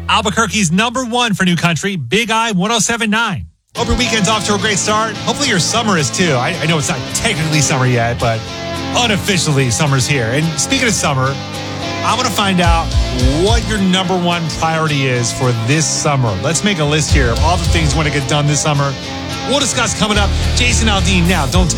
Albuquerque's #1 for new country, Big I 107.9. Hope your weekend's off to a great start. Hopefully your summer is too. I know it's not technically summer yet, but unofficially summer's here. And speaking of summer, I want to find out what your #1 priority is for this summer. Let's make a list here of all the things you want to get done this summer. We'll discuss coming up. Jason Aldean now. Don't